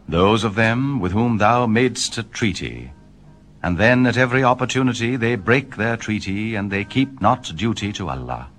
those of them with whom thou madest a treaty, and then at every opportunity they break their treaty, and they keep not duty to Allah.